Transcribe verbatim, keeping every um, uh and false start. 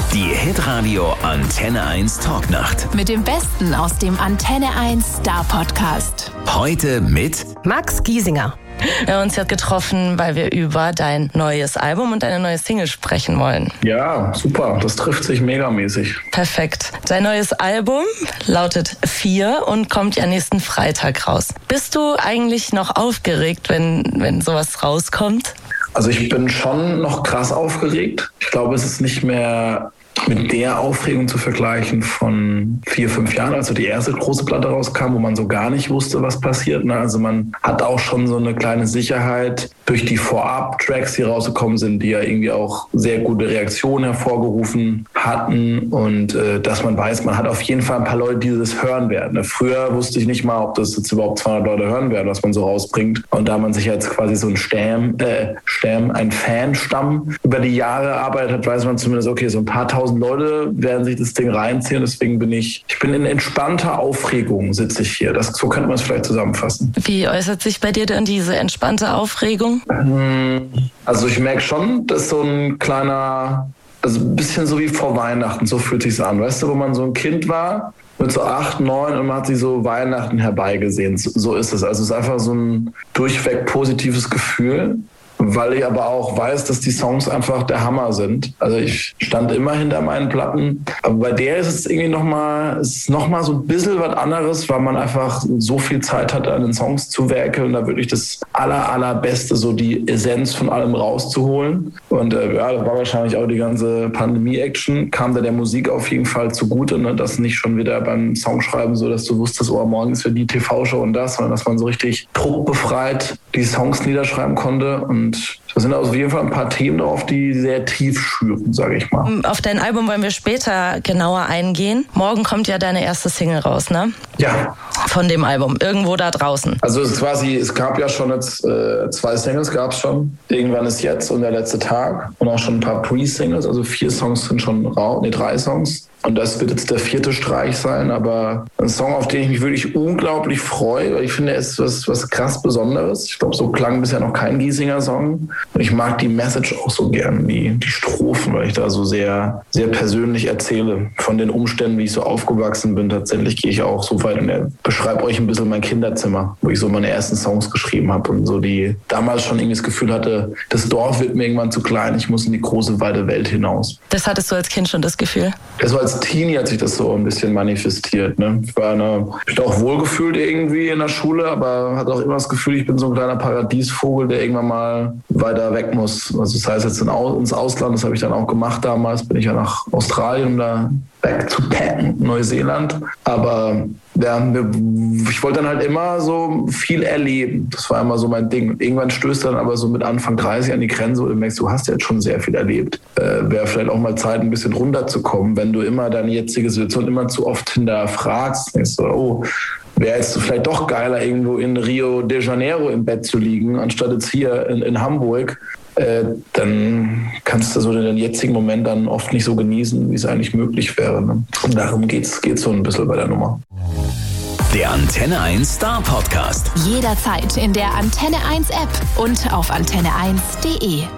Die Hitradio Antenne eins Talknacht. Mit dem Besten aus dem Antenne eins Star Podcast. Heute mit Max Giesinger. Wir haben uns ja getroffen, weil wir über dein neues Album und deine neue Single sprechen wollen. Ja, super. Das trifft sich megamäßig. Perfekt. Dein neues Album lautet vier und kommt ja nächsten Freitag raus. Bist du eigentlich noch aufgeregt, wenn, wenn sowas rauskommt? Also ich bin schon noch krass aufgeregt. Ich glaube, es ist nicht mehr mit der Aufregung zu vergleichen von vier, fünf Jahren, als so die erste große Platte rauskam, wo man so gar nicht wusste, was passiert. Ne? Also man hat auch schon so eine kleine Sicherheit durch die Vorab-Tracks, die rausgekommen sind, die ja irgendwie auch sehr gute Reaktionen hervorgerufen hatten. Und äh, dass man weiß, man hat auf jeden Fall ein paar Leute, die das hören werden. Ne? Früher wusste ich nicht mal, ob das jetzt überhaupt zweihundert Leute hören werden, was man so rausbringt. Und da man sich jetzt quasi so ein Stamm, äh, Stamm, ein Fanstamm über die Jahre arbeitet hat, weiß man zumindest, okay, so ein paar tausend Leute werden sich das Ding reinziehen. Deswegen bin ich, ich bin in entspannter Aufregung, sitze ich hier. Das, so könnte man es vielleicht zusammenfassen. Wie äußert sich bei dir denn diese entspannte Aufregung? Also ich merke schon, dass so ein kleiner, also ein bisschen so wie vor Weihnachten, so fühlt sich's an. Weißt du, wo man so ein Kind war, mit so acht, neun und man hat sich so Weihnachten herbeigesehen. So, so ist es. Also es ist einfach so ein durchweg positives Gefühl. Weil ich aber auch weiß, dass die Songs einfach der Hammer sind. Also ich stand immer hinter meinen Platten. Aber bei der ist es irgendwie nochmal, es ist nochmal so ein bisschen was anderes, weil man einfach so viel Zeit hatte, an den Songs zu werkeln und da wirklich das aller, allerbeste, so die Essenz von allem rauszuholen. Und äh, ja, das war wahrscheinlich auch die ganze Pandemie-Action, kam da der Musik auf jeden Fall zugute, ne? Dass nicht schon wieder beim Songschreiben so, dass du wusstest, oh, morgen ist für die T V-Show und das, sondern dass man so richtig druckbefreit die Songs niederschreiben konnte. Und Und da sind auf jeden Fall ein paar Themen drauf, die sehr tief schüren, sage ich mal. Auf dein Album wollen wir später genauer eingehen. Morgen kommt ja deine erste Single raus, ne? Ja. Von dem Album, irgendwo da draußen. Also es ist quasi, es gab ja schon jetzt äh, zwei Singles, gab es schon. Irgendwann ist jetzt und der letzte Tag. Und auch schon ein paar Pre-Singles, also vier Songs sind schon raus, nee, drei Songs. Und das wird jetzt der vierte Streich sein, aber ein Song, auf den ich mich wirklich unglaublich freue, weil ich finde, er ist was, was krass Besonderes. Ich glaube, so klang bisher noch kein Giesinger-Song. Und ich mag die Message auch so gern, die, die Strophen, weil ich da so sehr, sehr persönlich erzähle von den Umständen, wie ich so aufgewachsen bin. Tatsächlich gehe ich auch so weit und beschreibe euch ein bisschen mein Kinderzimmer, wo ich so meine ersten Songs geschrieben habe und so die damals schon irgendwie das Gefühl hatte, das Dorf wird mir irgendwann zu klein, ich muss in die große, weite Welt hinaus. Das hattest du als Kind schon, das Gefühl? Das war als Teenie hat sich das so ein bisschen manifestiert. Ne? Ich war eine, ich bin auch wohlgefühlt irgendwie in der Schule, aber hatte auch immer das Gefühl, ich bin so ein kleiner Paradiesvogel, der irgendwann mal weiter weg muss. Also das heißt jetzt ins Ausland, das habe ich dann auch gemacht damals, bin ich ja nach Australien, um da back to packen, Neuseeland. Aber ja, ich wollte dann halt immer so viel erleben. Das war immer so mein Ding. Und irgendwann stößt dann aber so mit Anfang dreißig an die Grenze und du merkst, du hast ja jetzt schon sehr viel erlebt. Äh, wäre vielleicht auch mal Zeit, ein bisschen runterzukommen, wenn du immer deine jetzige Situation immer zu oft hinterfragst. Denkst du, oh, wäre jetzt vielleicht doch geiler, irgendwo in Rio de Janeiro im Bett zu liegen, anstatt jetzt hier in, in Hamburg. Äh, dann kannst du so den jetzigen Moment dann oft nicht so genießen, wie es eigentlich möglich wäre. Ne? Und darum geht's, geht's so ein bisschen bei der Nummer. Der Antenne eins Star Podcast. Jederzeit in der Antenne eins App und auf antenne eins punkt de.